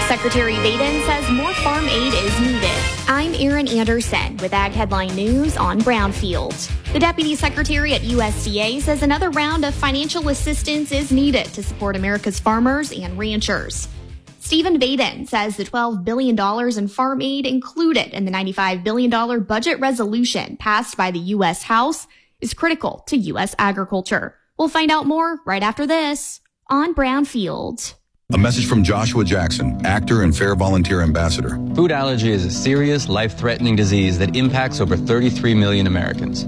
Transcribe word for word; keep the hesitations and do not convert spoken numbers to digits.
Secretary Vaden says more farm aid is needed. I'm Erin Anderson with Ag Headline News on Brownfield. The Deputy Secretary at U S D A says another round of financial assistance is needed to support America's farmers and ranchers. Stephen Vaden says the twelve billion dollars in farm aid included in the ninety-five billion dollars budget resolution passed by the U S House is critical to U S agriculture. We'll find out more right after this on Brownfield. A message from Joshua Jackson, actor and Fair Volunteer Ambassador. Food allergy is a serious, life-threatening disease that impacts over thirty-three million Americans.